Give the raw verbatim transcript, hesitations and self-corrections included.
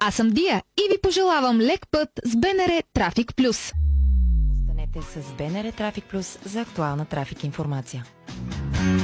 Аз съм Дия и ви пожелавам лек път с БНР Трафик Плюс. Останете с БНР Трафик Плюс за актуална трафик информация.